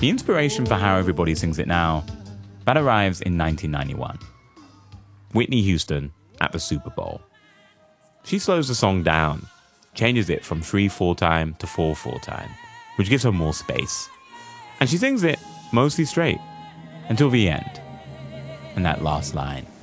The inspiration for how everybody sings it now, that arrives in 1991. Whitney Houston at the Super Bowl. She slows the song down, changes it from 3/4 time to 4/4 time, which gives her more space. And she sings it mostly straight until the end. And that last line.